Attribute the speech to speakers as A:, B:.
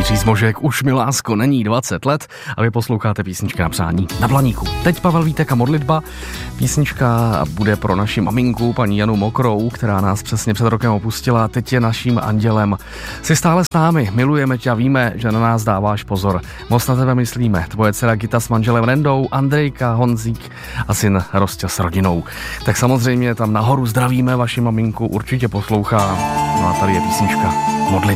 A: Jiří Zmožek, už mi lásko není 20 let a vy posloucháte písničky na přání na Blaníku. Teď Pavel Vítek a modlitba. Písnička bude pro naši maminku, paní Janu Mokrou, která nás přesně před rokem opustila. Teď je naším andělem. Jsi stále s námi, milujeme tě a víme, že na nás dáváš pozor. Moc na tebe myslíme. Tvoje dcera Gita s manželem Rendou, Andrejka, Honzík a syn Rostě s rodinou. Tak samozřejmě tam nahoru zdravíme vaši maminku, určitě poslouchá. No a tady je písnička Modlitba.